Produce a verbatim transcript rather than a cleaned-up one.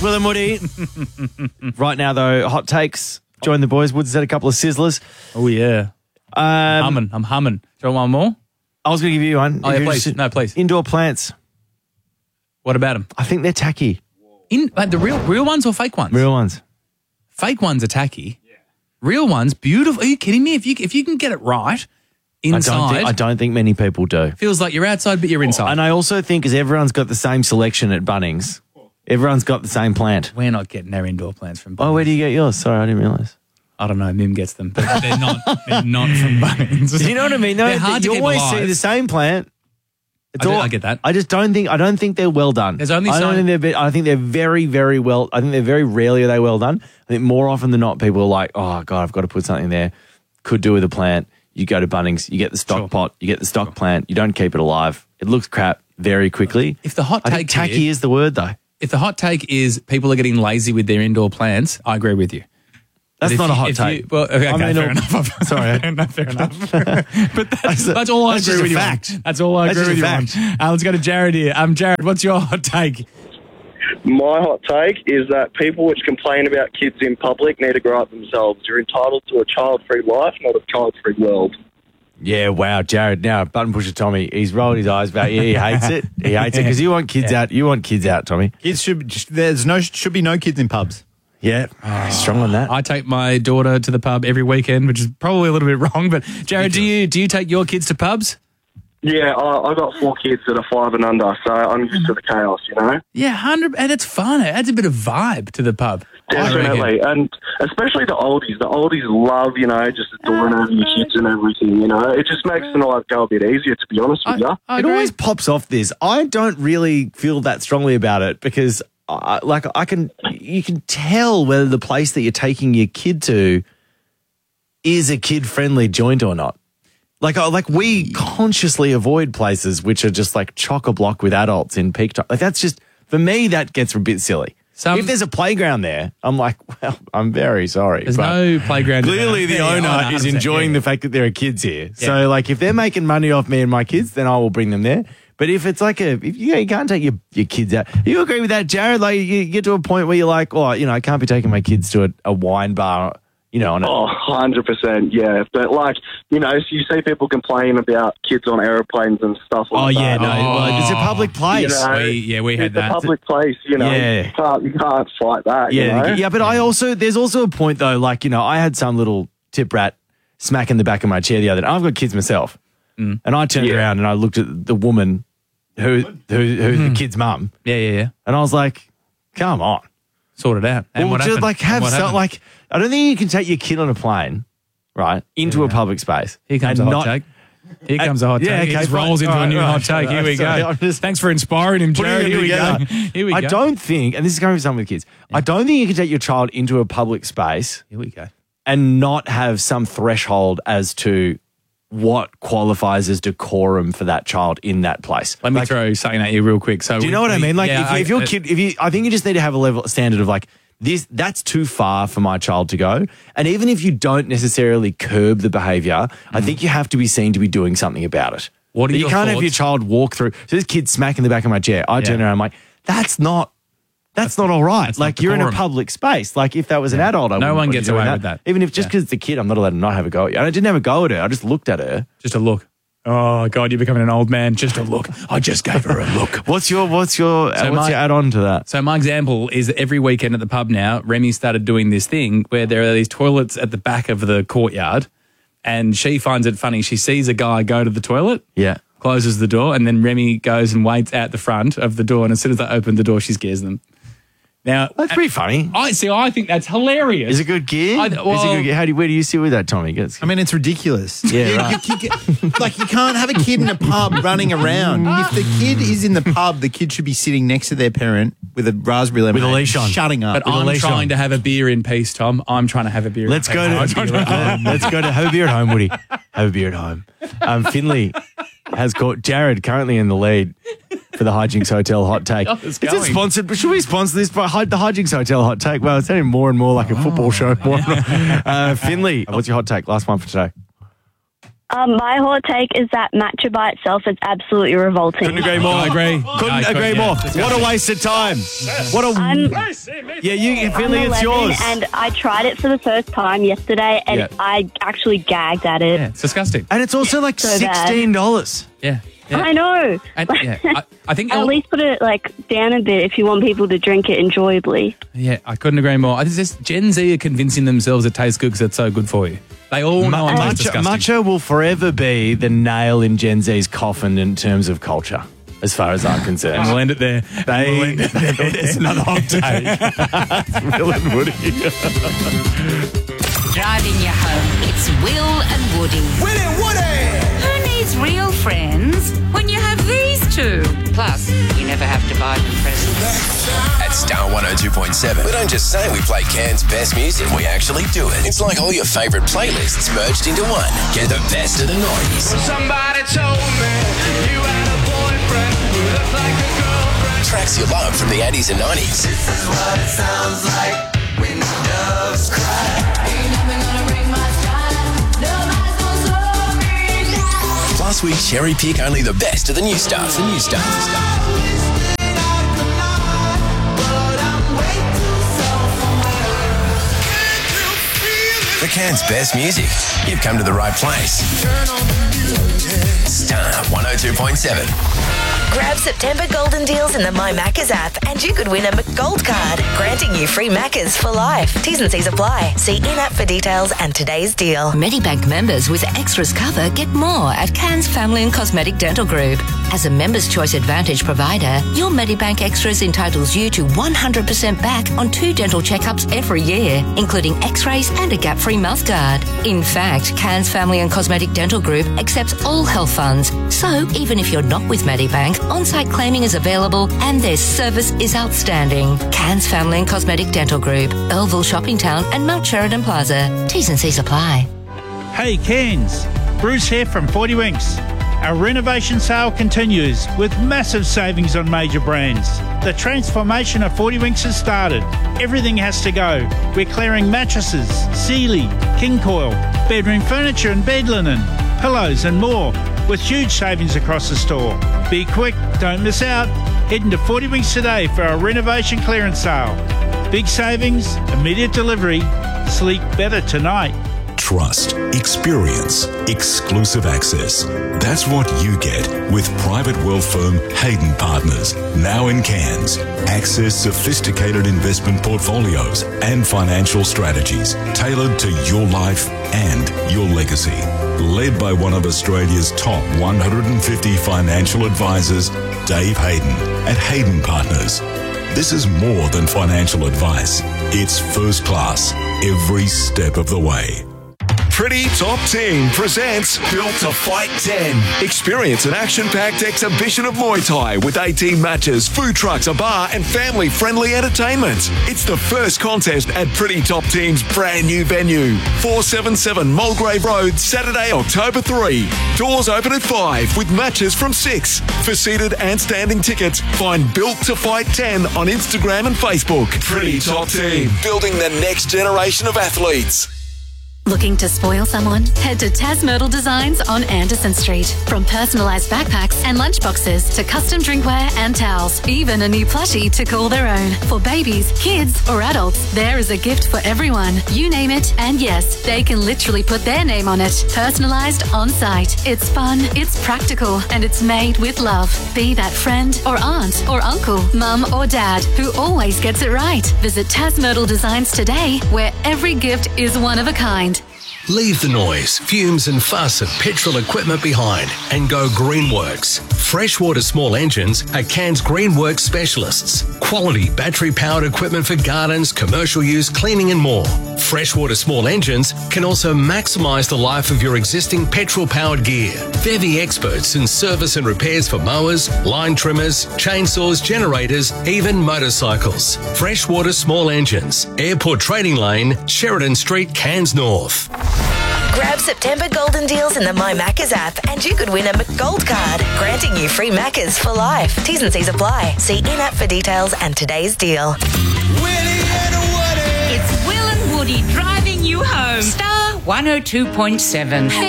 Will and Woody. Right now, though, hot takes. Join the boys. Woods had a couple of sizzlers. Oh, yeah. Um, humming. I'm humming. Do you want one more? I was going to give you one. Oh, yeah, please. No, please. Indoor plants. What about them? I think they're tacky. In like the real real ones or fake ones? Real ones. Fake ones are tacky. Yeah. Real ones, beautiful. Are you kidding me? If you if you can get it right inside, I don't think, I don't think many people do. Feels like you're outside, but you're inside. And I also think because everyone's got the same selection at Bunnings, everyone's got the same plant. We're not getting our indoor plants from Bunnings. Oh, where do you get yours? Sorry, I didn't realise. I don't know. Mim gets them, but they're not. They're not from Bunnings. Do you know what I mean? No, they're hard you to keep always alive. see the same plant. It's I, do, all, I get that. I just don't think. I don't think they're well done. There's only I don't some- think they're. I think they're very, very well. I think they're very rarely are they well done. I think more often than not, people are like, "Oh God, I've got to put something there." Could do with a plant. You go to Bunnings, you get the stock Sure. pot, you get the stock plant. You don't keep it alive. It looks crap very quickly. If the hot I take think tacky here- is the word though. If the hot take is people are getting lazy with their indoor plants, I agree with you. That's But not if a you- hot if take. you- well, okay, I okay, mean, fair no- enough. Sorry. fair enough, fair enough. but that's, that's all I That's agree just with a you fact. on. That's all I That's agree with just you a on. Uh, let's go to Jared here. Um, Jared, what's your hot take? My hot take is that people which complain about kids in public need to grow up themselves. You're entitled to a child-free life, not a child-free world. Yeah, wow, Jared. Now, button pusher Tommy, he's rolled his eyes back. Yeah, he hates it. He hates it because you want kids Yeah. out. You want kids out, Tommy. Kids should there's no should be no kids in pubs. Yeah, he's strong on that. I take my daughter to the pub every weekend, which is probably a little bit wrong. But Jared, do you do you take your kids to pubs? Yeah, I, I've got four kids that are five and under, so I'm used to the chaos, you know? Yeah, hundred, and it's fun. It adds a bit of vibe to the pub. I reckon. Definitely, and especially the oldies. The oldies love, you know, just adoring over your kids and everything, you know? It just makes the night go a bit easier, to be honest with you. I It agree. always pops off this. I don't really feel that strongly about it because, I, like, I can, you can tell whether the place that you're taking your kid to is a kid-friendly joint or not. Like, uh, like we consciously avoid places which are just like chock-a-block with adults in peak time. Like, that's just, for me, that gets a bit silly. Some- if there's a playground there, I'm like, well, I'm very sorry. There's but no playground. Clearly, the Yeah, yeah, owner oh, no, is one hundred percent. enjoying Yeah, the yeah. fact that there are kids here. Yeah. So, like, if they're making money off me and my kids, then I will bring them there. But if it's like a, if you, you can't take your, your kids out. You agree with that, Jared? Like, you get to a point where you're like, oh, you know, I can't be taking my kids to a, a wine bar, you know, on a, Oh, one hundred percent, yeah. But, like, you know, so you see people complain about kids on aeroplanes and stuff oh, like yeah, that. no, well, it's a public place. You know, We- yeah, we had it's a that. public place, you know. Yeah. You can't, you can't fight that, you Yeah, know? yeah, but I also, there's also a point though, like, you know, I had some little tip rat smack in the back of my chair the other day. I've got kids myself. Mm. And I turned Yeah. around and I looked at the woman who, who who's the kid's mum. Yeah, yeah, yeah. And I was like, come on. Sort it out. And Well, what just happened? like And have what some, happened? like, I don't think you can take your kid on a plane, right, into a public space. Here comes and a hot not- take. Here comes a hot yeah, take. He okay, just fine. rolls into All a new right, hot right, take. Here right, we sorry, go. I'm just Thanks for inspiring him, putting Jared. them Here we go. together. Here we I go. don't think, and this is going with some with kids, I don't think you can take your child into a public space Here we go. and not have some threshold as to what qualifies as decorum for that child in that place. Let me Like, throw something at you real quick. So do you we- know what I we- mean? Like, yeah, if, I- if your uh, kid, if you, I think you just need to have a level standard of like this. That's too far for my child to go. And even if you don't necessarily curb the behaviour, I think you have to be seen to be doing something about it. What are you your can't have your thoughts? child walk through. So this kid smacking the back of my chair. I turn Yeah. around, I'm like, that's not. That's not all right. that's Like not you're in a decorum. public space. Like if that was an adult, I No wouldn't one want you gets doing away with that. Even if just Yeah. because it's a kid, I'm not allowed to not have a go at you. And I didn't have a go at her. I just looked at her. just a look. Oh God, you're becoming an old man. Just a look. I just gave her a look. What's your what's your So what's my- your add on to that? So my example is that every weekend at the pub now, Remy started doing this thing where there are these toilets at the back of the courtyard, and she finds it funny. She sees a guy go to the toilet, Yeah. closes the door, and then Remy goes and waits out the front of the door, and as soon as they open the door, she scares them. Now, That's pretty funny. I see. I think that's hilarious. Is it a good gear? I- Is it well- good gear? How do you, where do you sit with that, Tommy? Gets, I mean, it's ridiculous. Yeah, You- right. you- you get- like, you can't have a kid in a pub running around. If the kid is in the pub, the kid should be sitting next to their parent with a raspberry lemonade, With a leash on. shutting up. But with a I'm leash trying on. to have a beer in peace, Tom. I'm trying to have a beer. let's in go peace. to let's go to have a beer at home, Woody. Have a beer at home. Um, Finley has caught Jared currently in the lead for the Hijinks Hotel hot take. Oh, it's Is it going. sponsored? But should we sponsor this by Hi- the Hijinks Hotel hot take? Well, it's sounding more and more like a football show. More and more. Uh, Finley, what's your hot take? Last one for today. Um, my hot take is that matcha by itself is absolutely revolting. Couldn't agree more. I agree. Couldn't I agree could, more. yeah. What a waste of time. What a. I'm, yeah, you I'm feeling it's eleven yours. and I tried it for the first time yesterday and Yeah. I actually gagged at it. Yeah, it's disgusting. And it's also like So bad. sixteen dollars. Yeah. yeah. I know. And, yeah, I, I think At least put it like down a bit if you want people to drink it enjoyably. Yeah, I couldn't agree more. I think this Gen Z are convincing themselves it tastes good because it's so good for you. They all know it tastes Matcha, disgusting. matcha will forever be the nail in Gen Z's coffin in terms of culture, as far as I'm concerned. And we'll end it there. They, We'll end it there. it's another hot take. Will and Woody. Driving you home, it's Will and Woody. Will and Woody! Who needs real friends when you have these two? Plus, you never have to buy them presents. At Star one oh two point seven, we don't just say we play Cairns' best music, we actually do it. It's like all your favourite playlists merged into one. Get the best of the nineties. Somebody told me you had a boyfriend who looked like a girlfriend. Tracks you love from the eighties and nineties. This is what it sounds like when doves cry. Ain't nothing gonna break my stride. Nobody's gonna slow me down. Plus, we cherry pick only the best of the new stuff. The new stuff. For Cairns' best music, you've come to the right place. Star one oh two point seven. Grab September golden deals in the My Maccas app and you could win a McGold card, granting you free Maccas for life. T's and C's apply. See in-app for details and today's deal. Medibank members with extras cover get more at Cairns Family and Cosmetic Dental Group. As a Members' Choice Advantage provider, your Medibank Extras entitles you to one hundred percent back on two dental checkups every year, including x-rays and a gap-free mouthguard. In fact, Cairns Family and Cosmetic Dental Group accepts all health funds, so even if you're not with Medibank, on-site claiming is available and their service is outstanding. Cairns Family and Cosmetic Dental Group, Earlville Shopping Town and Mount Sheridan Plaza. T's and C's apply. Hey Cairns, Bruce here from forty Winks. Our renovation sale continues with massive savings on major brands. The transformation of forty Winks has started. Everything has to go. We're clearing mattresses, Sealy, King Coil, bedroom furniture and bed linen, pillows and more, with huge savings across the store. Be quick, don't miss out. Head into forty Winks today for our renovation clearance sale. Big savings, immediate delivery, sleep better tonight. Trust, experience, exclusive access. That's what you get with private wealth firm Hayden Partners, now in Cairns. Access sophisticated investment portfolios and financial strategies tailored to your life and your legacy. Led by one of Australia's top one hundred fifty financial advisors, Dave Hayden at Hayden Partners. This is more than financial advice. It's first class every step of the way. Pretty Top Team presents Built to Fight ten. Experience an action-packed exhibition of Muay Thai with eighteen matches, food trucks, a bar, and family-friendly entertainment. It's the first contest at Pretty Top Team's brand new venue, four seventy-seven Mulgrave Road, Saturday, October third. Doors open at five with matches from six. For seated and standing tickets, find Built to Fight ten on Instagram and Facebook. Pretty Top Team, building the next generation of athletes. Looking to spoil someone? Head to Tas Myrtle Designs on Anderson Street. From personalised backpacks and lunchboxes to custom drinkware and towels, even a new plushie to call their own. For babies, kids or adults, there is a gift for everyone. You name it, and yes, they can literally put their name on it. Personalised on site. It's fun, it's practical, and it's made with love. Be that friend or aunt or uncle, mum or dad who always gets it right. Visit Tas Myrtle Designs today, where every gift is one of a kind. Leave the noise, fumes and fuss of petrol equipment behind and go Greenworks. Freshwater Small Engines are Cairns Greenworks specialists. Quality battery-powered equipment for gardens, commercial use, cleaning and more. Freshwater Small Engines can also maximise the life of your existing petrol-powered gear. They're the experts in service and repairs for mowers, line trimmers, chainsaws, generators, even motorcycles. Freshwater Small Engines, Airport Trading Lane, Sheridan Street, Cairns North. Grab September golden deals in the My Maccas app and you could win a McGold card, granting you free Maccas for life. T's and C's apply. See in-app for details and today's deal. It's Will and Woody driving you home. Star one oh two point seven.